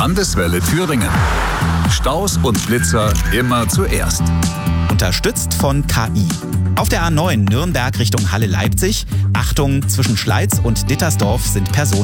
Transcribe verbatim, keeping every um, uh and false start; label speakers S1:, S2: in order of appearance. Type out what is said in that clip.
S1: Landeswelle Thüringen. Staus und Blitzer immer zuerst.
S2: Unterstützt von K I. Auf der A neun Nürnberg Richtung Halle-Leipzig. Achtung, zwischen Schleiz und Dittersdorf sind Personen